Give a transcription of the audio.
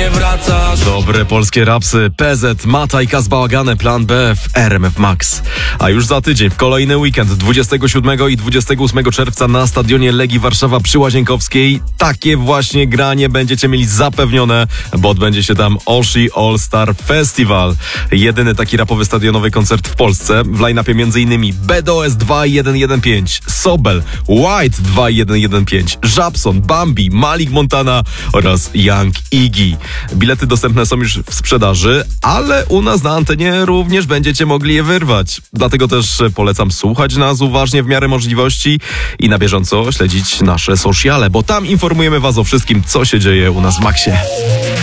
nie wracasz. Dobre polskie rapsy, PZ, Mata i Kaz Bałagane, Plan B w RMF Max. A już za tydzień, w kolejny weekend, 27 i 28 czerwca na stadionie Legii Warszawa przy Łazienkowskiej, takie właśnie granie będziecie mieli zapewnione, bo odbędzie się tam Oshi All Star Festival. Jedyny taki rapowy stadionowy koncert w Polsce. W line-upie m.in. BDOS 2115, Sobel, White 2115, Żabson, Bambi, Malik Montana oraz Young Iggy. Bilety dostępne są już w sprzedaży, ale u nas na antenie również będziecie mogli je wyrwać. Dlatego też polecam słuchać nas uważnie w miarę możliwości i na bieżąco śledzić nasze sociale, bo tam informujemy was o wszystkim, co się dzieje u nas w Maxie.